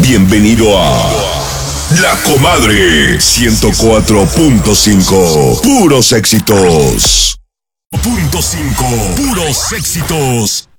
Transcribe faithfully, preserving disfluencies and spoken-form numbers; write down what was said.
Bienvenido a La Comadre ciento cuatro punto cinco. Puros éxitos. Punto cinco. Puros éxitos.